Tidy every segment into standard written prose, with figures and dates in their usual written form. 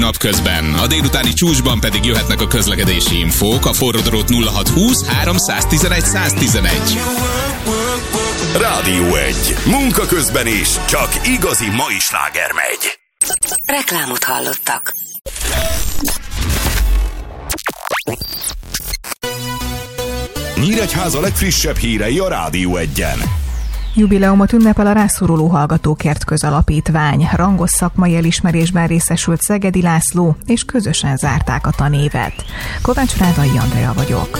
napközben. A délutáni csúcsban pedig jöhetnek a közlekedési infók, a forródrót 0620 311 111. Rádió 1. Munka közben is csak igazi mai sláger megy. Reklámot hallottak. Nyíregyháza legfrissebb hírei a Rádió 1-en. Jubileumot ünnepel a Rászoruló Hallgatókért Közalapítvány. Rangos szakmai elismerésben részesült Szegedi László, és közösen zárták a tanévet. Kovács Rádai Andrea vagyok.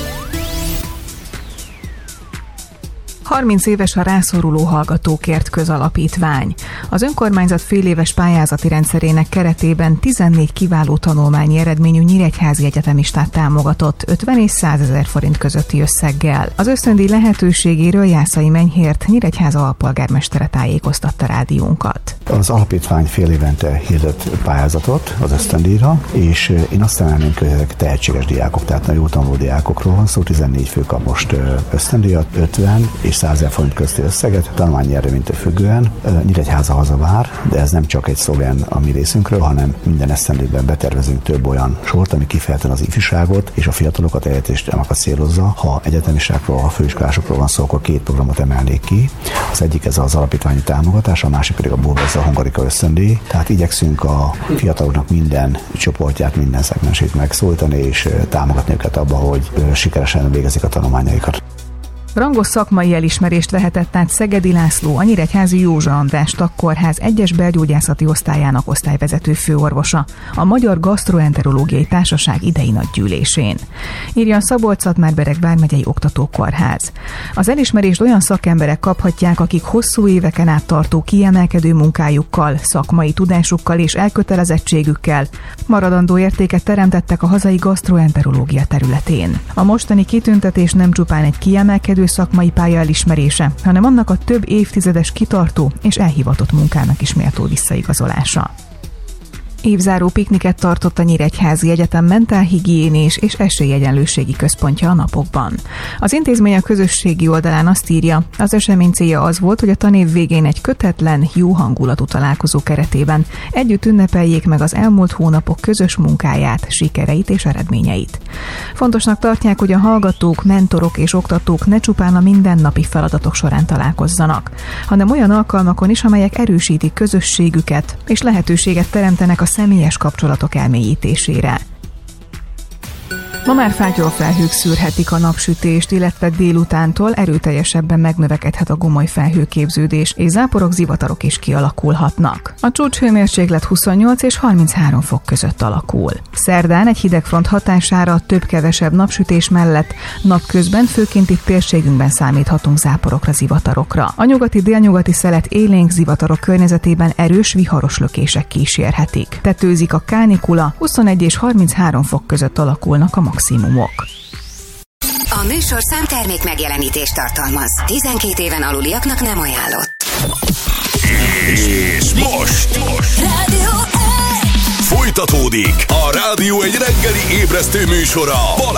30 éves a Rászoruló Hallgatókért Közalapítvány. Az önkormányzat féléves pályázati rendszerének keretében 14 kiváló tanulmányi eredményű nyíregyházi egyetemistát támogatott 50 és 100 000 forint közötti összeggel. Az ösztöndíj lehetőségéről Jászai Menyhért, Nyíregyháza alpolgármestere tájékoztatta rádiónkat. Az alapítvány fél évente hirdet pályázatot az ösztöndíjra, és én azt emelném, hogy ezek tehetséges diákok, tehát nagyon jó tanuló diákokról van szó, 14 fő kap most ösztöndíjat, 50 és 100 000 forint közti összeget, tanulmányi eredménytől függően. Nyíregyháza hazavár, de ez nem csak egy szlogán a mi részünkről, hanem minden esztendőben betervezünk több olyan sort, ami kifejezetten az ifjúságot és a fiatalokat elértéstemakat célozza. Ha egyetemistákról, ha főiskolásokról van szó, akkor 2 programot emelnék ki. Az egyik ez az alapítványi támogatás, a másik pedig a Burveza Hungarika ösztöndíj. Tehát igyekszünk a fiataloknak minden csoportját, minden szegmensét megszólítani és támogatni őket abba, hogy sikeresen végezik a tanulmányaikat. Rangos szakmai elismerést vehetett át Szegedi László, a nyíregyházi Józsa András Tagkórház 1-es belgyógyászati osztályának osztályvezető főorvosa a Magyar Gasztroenterológiai Társaság idei nagygyűlésén. Írja a Szabolcs-Szatmár-Bereg vármegyei oktatókórház. Az elismerést olyan szakemberek kaphatják, akik hosszú éveken át tartó kiemelkedő munkájukkal, szakmai tudásukkal és elkötelezettségükkel maradandó értéket teremtettek a hazai gasztroenterológia területén. A mostani kitüntetés nem csupán egy kiemelkedő szakmai pálya elismerése, hanem annak a több évtizedes kitartó és elhivatott munkának is méltó visszaigazolása. Évzáró pikniket tartott a Nyíregyházi Egyetem mentálhigiénés és esélyegyenlőségi központja a napokban. Az intézmény a közösségi oldalán azt írja, az esemény célja az volt, hogy a tanév végén egy kötetlen, jó hangulatú találkozó keretében együtt ünnepeljék meg az elmúlt hónapok közös munkáját, sikereit és eredményeit. Fontosnak tartják, hogy a hallgatók, mentorok és oktatók ne csupán a mindennapi feladatok során találkozzanak, hanem olyan alkalmakon is, amelyek erősítik közösségüket és lehetőséget teremtenek a személyes kapcsolatok elmélyítésére. Ma már fátyolfelhők szűrhetik a napsütést, illetve délutántól erőteljesebben megnövekedhet a gomoly felhőképződés, és záporok, zivatarok is kialakulhatnak. A csúcshőmérséklet 28 és 33 fok között alakul. Szerdán egy hidegfront hatására több-kevesebb napsütés mellett napközben főként itt térségünkben számíthatunk záporokra, zivatarokra. A nyugati-délnyugati szelet élénk zivatarok környezetében erős, viharos lökések kísérhetik. Tetőzik a kánikula, 21 és 33 fok között alakulnak a maximumok. A műsorszám termék megjelenítést tartalmaz. 12 éven aluliaknak nem ajánlott. És most Rádió 1! folytatódik a Rádió 1 reggeli ébresztő műsora.